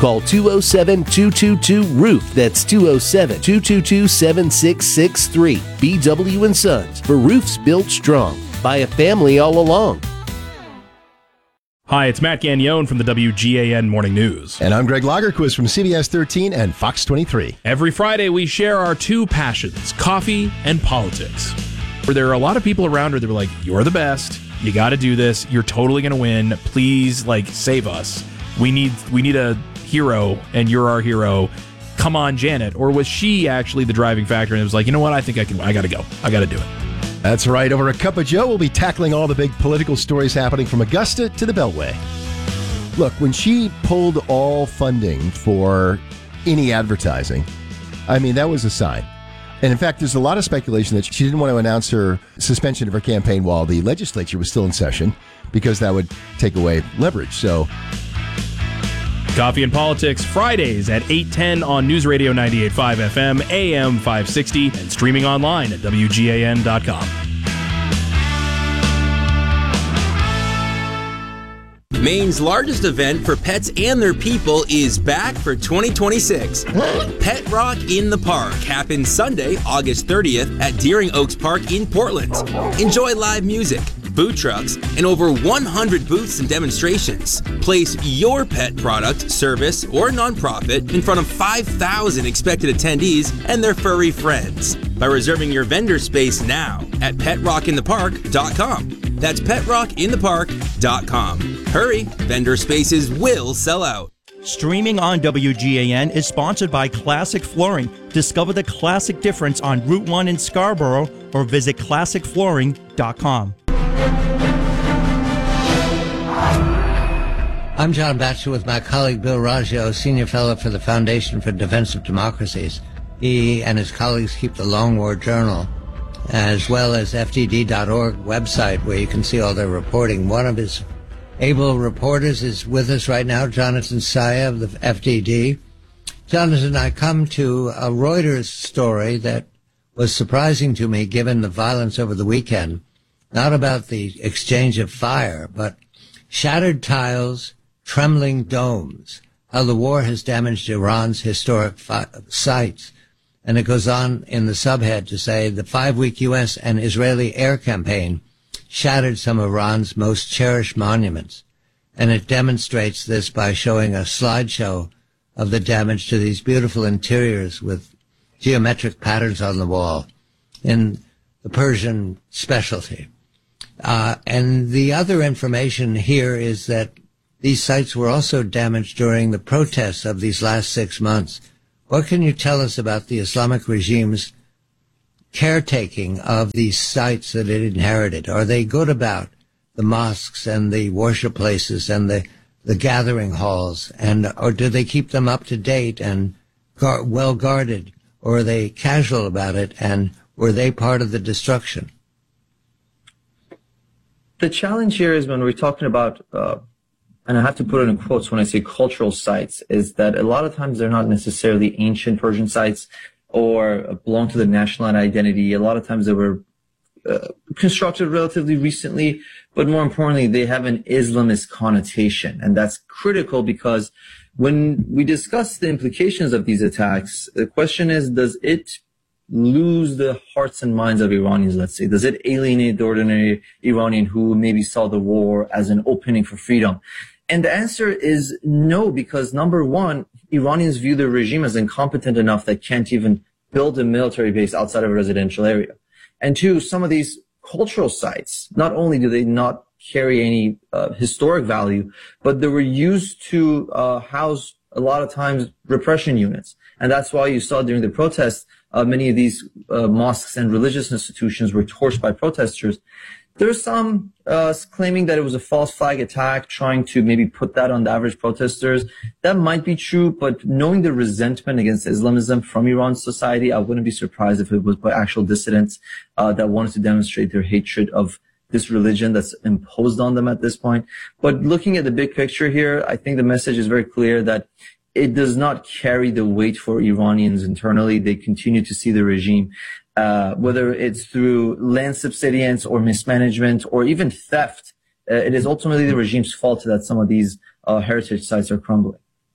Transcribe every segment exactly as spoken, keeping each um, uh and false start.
Call two oh seven, two two two, roof. That's two oh seven, two two two, seven six six three. B W and Sons, for roofs built strong by a family all along. Hi, it's Matt Gagnon from the W G A N Morning News. And I'm Greg Lagerquist from C B S thirteen and Fox twenty-three. Every Friday, we share our two passions, coffee and politics. Where there are a lot of people around her that are like, you're the best, you got to do this, you're totally going to win, please, like, save us. We need we need a hero, and you're our hero. Come on, Janet. Or was she actually the driving factor, and it was like, you know what, I think I can, I got to go. I got to do it. That's right. Over a cup of Joe, we'll be tackling all the big political stories happening from Augusta to the Beltway. Look, when she pulled all funding for any advertising, I mean, that was a sign. And in fact, there's a lot of speculation that she didn't want to announce her suspension of her campaign while the legislature was still in session because that would take away leverage. So, Coffee and Politics, Fridays at eight ten on News Radio ninety-eight point five F M, A M five sixty, and streaming online at W G A N dot com. Maine's largest event for pets and their people is back for twenty twenty-six. Pet Rock in the Park happens Sunday, August thirtieth at Deering Oaks Park in Portland. Enjoy live music, food trucks, and over one hundred booths and demonstrations. Place your pet product, service, or nonprofit in front of five thousand expected attendees and their furry friends by reserving your vendor space now at pet rock in the park dot com. That's pet rock in the park dot com. Hurry, vendor spaces will sell out. Streaming on W G A N is sponsored by Classic Flooring. Discover the classic difference on Route one in Scarborough or visit classic flooring dot com. I'm John Batchelor with my colleague Bill Raggio, Senior Fellow for the Foundation for Defense of Democracies. He and his colleagues keep the Long War Journal, as well as F D D dot org website where you can see all their reporting. One of his able reporters is with us right now, Jonathan Saya of the F D D. Jonathan, I come to a Reuters story that was surprising to me given the violence over the weekend. Not about the exchange of fire, but shattered tiles, trembling domes, how the war has damaged Iran's historic fi- sites. And it goes on in the subhead to say the five-week U S and Israeli air campaign shattered some of Iran's most cherished monuments. And it demonstrates this by showing a slideshow of the damage to these beautiful interiors with geometric patterns on the wall in the Persian specialty. Uh, and the other information here is that these sites were also damaged during the protests of these last six months. What can you tell us about the Islamic regime's caretaking of these sites that it inherited? Are they good about the mosques and the worship places and the, the gathering halls? And, or do they keep them up to date and gar- well guarded? Or are they casual about it? And were they part of the destruction? The challenge here is when we're talking about, uh, and I have to put it in quotes when I say cultural sites, is that a lot of times they're not necessarily ancient Persian sites or belong to the national identity. A lot of times they were uh, constructed relatively recently, but more importantly, they have an Islamist connotation. And that's critical because when we discuss the implications of these attacks, the question is, does it lose the hearts and minds of Iranians, let's say? Does it alienate the ordinary Iranian who maybe saw the war as an opening for freedom? And the answer is no, because number one, Iranians view the regime as incompetent enough that can't even build a military base outside of a residential area. And two, some of these cultural sites, not only do they not carry any uh, historic value, but they were used to uh, house a lot of times repression units. And that's why you saw during the protests, uh, many of these uh, mosques and religious institutions were torched by protesters. There's some uh, claiming that it was a false flag attack, trying to maybe put that on the average protesters. That might be true, but knowing the resentment against Islamism from Iran's society, I wouldn't be surprised if it was by actual dissidents uh, that wanted to demonstrate their hatred of this religion that's imposed on them at this point. But looking at the big picture here, I think the message is very clear that it does not carry the weight for Iranians internally. They continue to see the regime, uh, whether it's through land subsidence or mismanagement or even theft. Uh, it is ultimately the regime's fault that some of these uh, heritage sites are crumbling.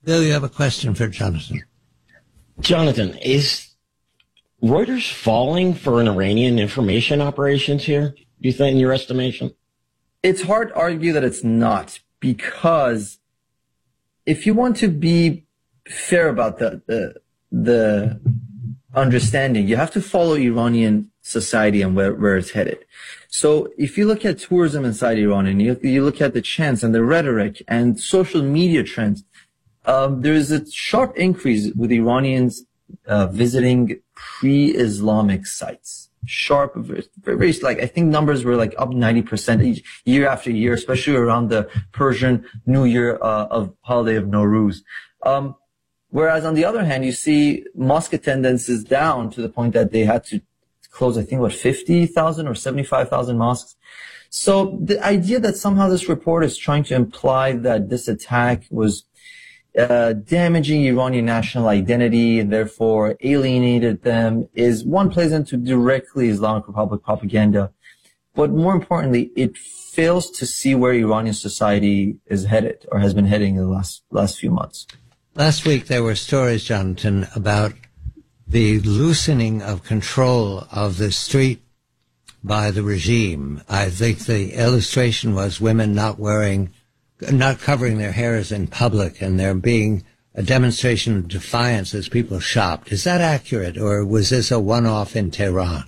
Bill, you have a question for Jonathan. Jonathan, is Reuters falling for an Iranian information operations here, do you think, in your estimation? It's hard to argue that it's not, because if you want to be fair about the, the, the understanding, you have to follow Iranian society and where, where it's headed. So if you look at tourism inside Iran, and you, you look at the chants and the rhetoric and social media trends, um, there is a sharp increase with Iranians uh, visiting pre-Islamic sites. Sharp, very, very, like, I think numbers were like up ninety percent each, year after year, especially around the Persian New Year uh, of holiday of Nowruz. Um, whereas on the other hand, you see mosque attendance is down to the point that they had to close, I think, what, fifty thousand or seventy-five thousand mosques. So the idea that somehow this report is trying to imply that this attack was uh, damaging Iranian national identity and therefore alienated them is, one, plays into directly Islamic Republic propaganda. But more importantly, it fails to see where Iranian society is headed or has been heading in the last, last few months. Last week there were stories, Jonathan, about the loosening of control of the street by the regime. I think the illustration was women not wearing, not covering their hairs in public, and there being a demonstration of defiance as people shopped. Is that accurate, or was this a one-off in Tehran?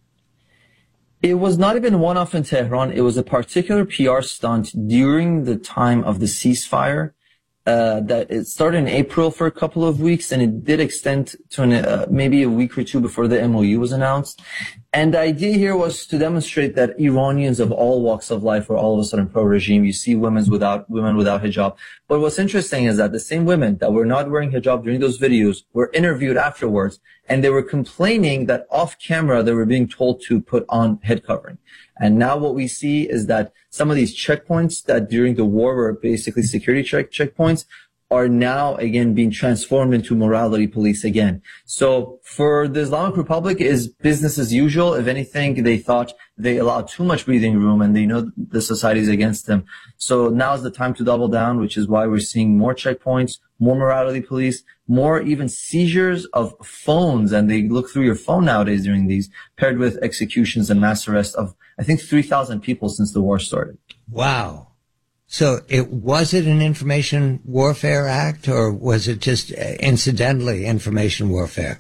It was not even one-off in Tehran. It was a particular P R stunt during the time of the ceasefire. Uh, that it started in April for a couple of weeks, and it did extend to an, uh, maybe a week or two before the M O U was announced. And the idea here was to demonstrate that Iranians of all walks of life were all of a sudden pro-regime. You see women without, women without hijab. But what's interesting is that the same women that were not wearing hijab during those videos were interviewed afterwards, and they were complaining that off camera they were being told to put on head covering. And now what we see is that some of these checkpoints that during the war were basically security check checkpoints are now again being transformed into morality police again. So for the Islamic Republic is business as usual. If anything, they thought they allowed too much breathing room and they know the society is against them. So now's the time to double down, which is why we're seeing more checkpoints, more morality police, more even seizures of phones. And they look through your phone nowadays during these, paired with executions and mass arrest of, I think, three thousand people since the war started. Wow. So it was it an information warfare act, or was it just incidentally information warfare?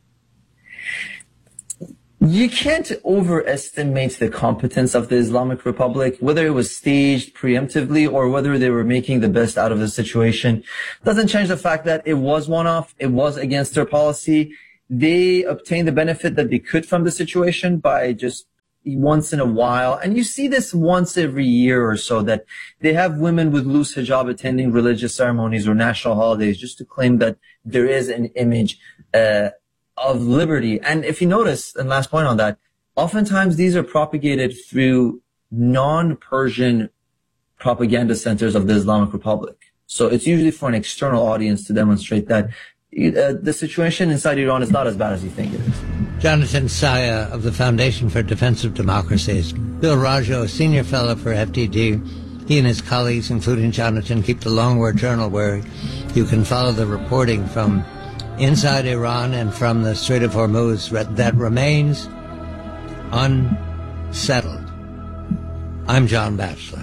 You can't overestimate the competence of the Islamic Republic, whether it was staged preemptively or whether they were making the best out of the situation. Doesn't change the fact that it was one-off. It was against their policy. They obtained the benefit that they could from the situation by just once in a while, and you see this once every year or so, that they have women with loose hijab attending religious ceremonies or national holidays just to claim that there is an image uh, of liberty. And if you notice, and last point on that, oftentimes these are propagated through non-Persian propaganda centers of the Islamic Republic. So it's usually for an external audience to demonstrate that uh, the situation inside Iran is not as bad as you think it is. Jonathan Saya of the Foundation for Defense of Democracies. Bill Raggio, Senior Fellow for F D D. He and his colleagues, including Jonathan, keep the Long War Journal, where you can follow the reporting from inside Iran and from the Strait of Hormuz that remains unsettled. I'm John Batchelor.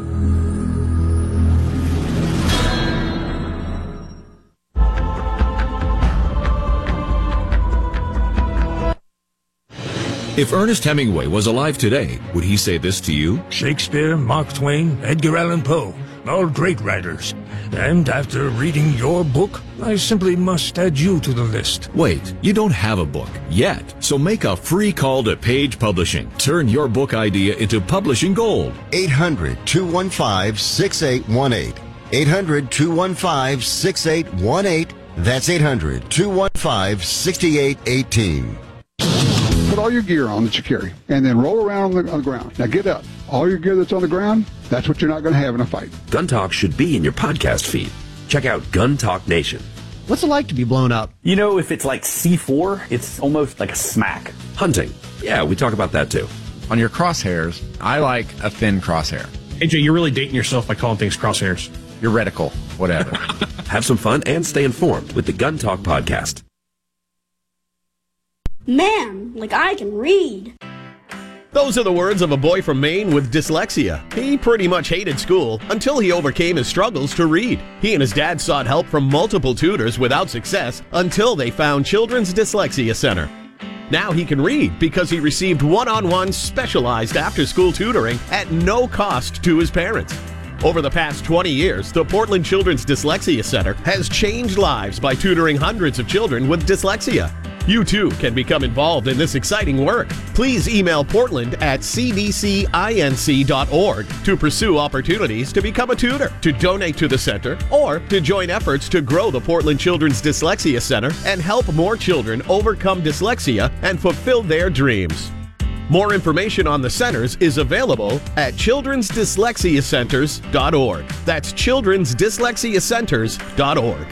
If Ernest Hemingway was alive today, would he say this to you? Shakespeare, Mark Twain, Edgar Allan Poe, all great writers. And after reading your book, I simply must add you to the list. Wait, you don't have a book yet, so make a free call to Page Publishing. Turn your book idea into publishing gold. eight hundred, two one five, six eight one eight. eight hundred, two one five, six eight one eight. That's eight hundred, two one five, six eight one eight. Put all your gear on that you carry, and then roll around on the, on the ground. Now get up. All your gear that's on the ground, that's what you're not going to have in a fight. Gun Talk should be in your podcast feed. Check out Gun Talk Nation. What's it like to be blown up? You know, if it's like C four, it's almost like a smack. Hunting. Yeah, we talk about that too. On your crosshairs, I like a thin crosshair. A J, you're really dating yourself by calling things crosshairs. your reticle, whatever. Have some fun and stay informed with the Gun Talk podcast. Man, like I can read. Those are the words of a boy from Maine with dyslexia. He pretty much hated school until he overcame his struggles to read. He and his dad sought help from multiple tutors without success until they found Children's Dyslexia Center. Now he can read because he received one-on-one specialized after-school tutoring at no cost to his parents. Over the past twenty years, the Portland Children's Dyslexia Center has changed lives by tutoring hundreds of children with dyslexia. You too can become involved in this exciting work. Please email Portland at c d c inc dot org to pursue opportunities to become a tutor, to donate to the center, or to join efforts to grow the Portland Children's Dyslexia Center and help more children overcome dyslexia and fulfill their dreams. More information on the centers is available at children's dyslexia centers dot org. That's children's dyslexia centers dot org.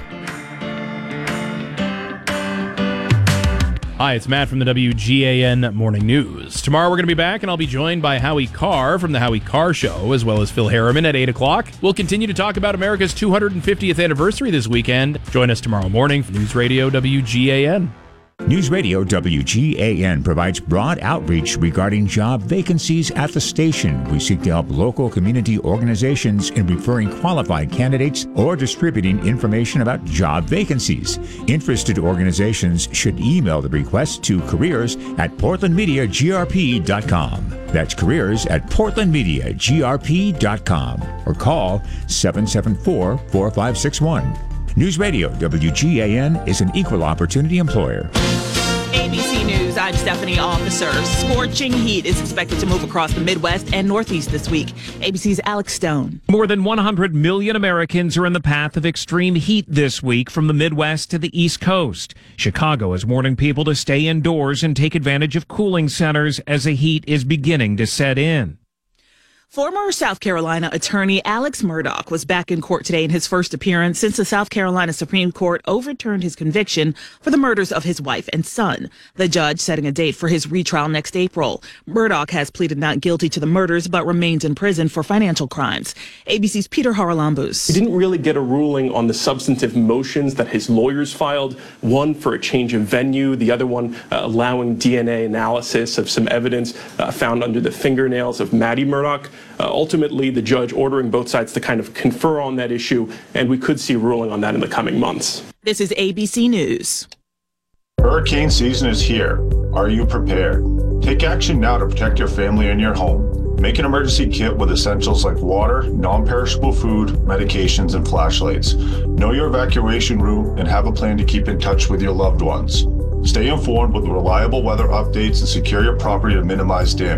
Hi, it's Matt from the W G A N Morning News. Tomorrow we're going to be back, and I'll be joined by Howie Carr from the Howie Carr Show, as well as Phil Harriman at eight o'clock. We'll continue to talk about America's two hundred fiftieth anniversary this weekend. Join us tomorrow morning for News Radio W G A N. News Radio W G A N provides broad outreach regarding job vacancies at the station. We seek to help local community organizations in referring qualified candidates or distributing information about job vacancies. Interested organizations should email the request to careers at portland media g r p dot com. That's careers at portland media g r p dot com or call seven seven four, four five six one. News Radio W G A N is an equal opportunity employer. A B C News, I'm Stephanie Officer. Scorching heat is expected to move across the Midwest and Northeast this week. A B C's Alex Stone. More than one hundred million Americans are in the path of extreme heat this week from the Midwest to the East Coast. Chicago is warning people to stay indoors and take advantage of cooling centers as the heat is beginning to set in. Former South Carolina attorney Alex Murdaugh was back in court today in his first appearance since the South Carolina Supreme Court overturned his conviction for the murders of his wife and son. The judge setting a date for his retrial next April. Murdaugh has pleaded not guilty to the murders but remains in prison for financial crimes. A B C's Peter Haralambous. We didn't really get a ruling on the substantive motions that his lawyers filed, one for a change of venue, the other one uh, allowing D N A analysis of some evidence uh, found under the fingernails of Maddie Murdaugh. Uh, ultimately, the judge ordering both sides to kind of confer on that issue, and we could see a ruling on that in the coming months. This is A B C News. Hurricane season is here. Are you prepared? Take action now to protect your family and your home. Make an emergency kit with essentials like water, non-perishable food, medications, and flashlights. Know your evacuation route and have a plan to keep in touch with your loved ones. Stay informed with reliable weather updates and secure your property to minimize damage.